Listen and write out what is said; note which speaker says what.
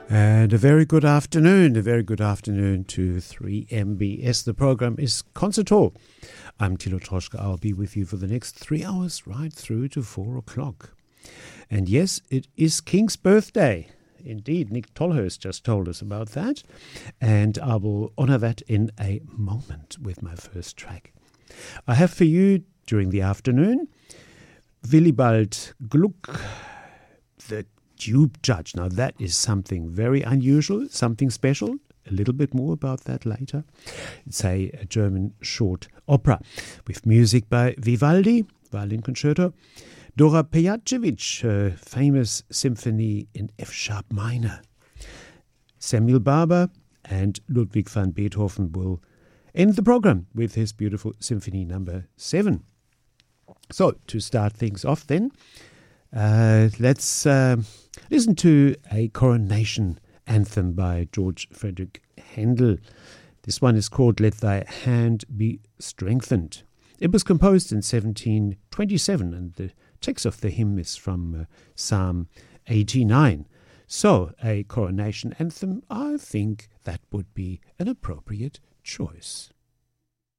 Speaker 1: And a very good afternoon to 3MBS. The program is Concert Hall. I'm Tilo Troschke. I'll be with you for the next 3 hours, right through to 4 o'clock. And yes, it is King's birthday. Indeed, Nick Tolhurst just told us about that. And I will honor that in a moment with my first track. I have for you, during the afternoon, Willibald Gluck, the Tube Judge. Now that is something very unusual, something special. A little bit more about that later. It's a German short opera with music by Vivaldi, violin concerto. Dora Pejacevic, her famous symphony in F-sharp minor. Samuel Barber and Ludwig van Beethoven will end the program with his beautiful Symphony number 7. So, to start things off then, let's listen to a coronation anthem by George Frederick Handel. This one is called Let Thy Hand Be Strengthened. It was composed in 1727, and the text of the hymn is from Psalm 89. So, a coronation anthem, I think that would be an appropriate choice.